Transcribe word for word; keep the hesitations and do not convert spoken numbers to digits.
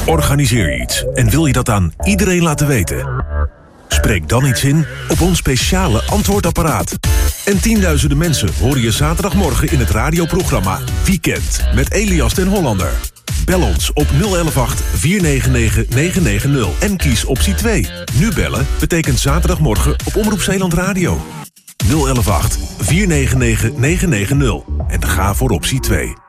Organiseer je iets en wil je dat aan iedereen laten weten? Spreek dan iets in op ons speciale antwoordapparaat. En tienduizenden mensen horen je zaterdagmorgen in het radioprogramma Weekend met Elias den Hollander. Bel ons op nul een een acht, vier negen negen, negen negen nul en kies optie twee. Nu bellen betekent zaterdagmorgen op Omroep Zeeland Radio. nul een een acht, vier negen negen, negen negen nul en ga voor optie twee.